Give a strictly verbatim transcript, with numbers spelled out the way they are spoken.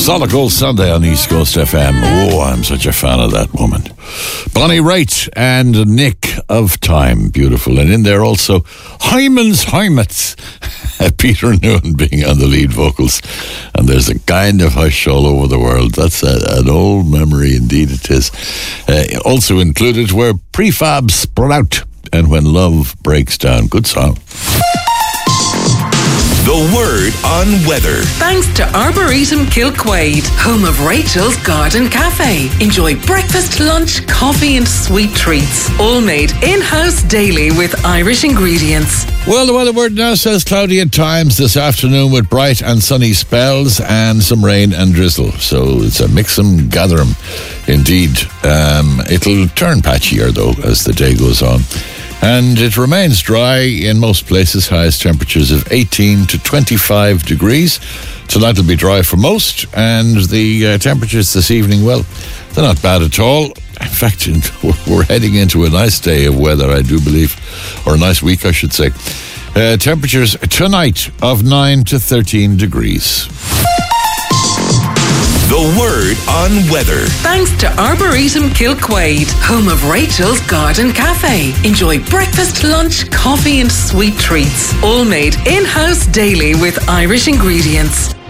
Solid Gold Sunday on East Coast F M. Oh, I'm such a fan of that woman. Bonnie Raitt and Nick of Time. Beautiful. And in there also, Hyman's Hymats. Peter Noone being on the lead vocals. And there's a kind of hush all over the world. That's a, an old memory, indeed it is. Uh, also included were Prefab Sprout and When Love Breaks Down. Good song. The Word on Weather. Thanks to Arboretum Kilquade, home of Rachel's Garden Cafe. Enjoy breakfast, lunch, coffee and sweet treats. All made in-house daily with Irish ingredients. Well, the weather word now says cloudy at times this afternoon with bright and sunny spells and some rain and drizzle. So it's a mix 'em, gather 'em. Indeed. Um, it'll turn patchier though as the day goes on. And it remains dry in most places, highest temperatures of eighteen to twenty-five degrees. Tonight will be dry for most, and the uh, temperatures this evening, well, they're not bad at all. In fact, we're heading into a nice day of weather, I do believe, or a nice week, I should say. Uh, temperatures tonight of nine to thirteen degrees. The Word on Weather. Thanks to Arboretum Kilquade, home of Rachel's Garden Cafe. Enjoy breakfast, lunch, coffee and sweet treats. All made in-house daily with Irish ingredients.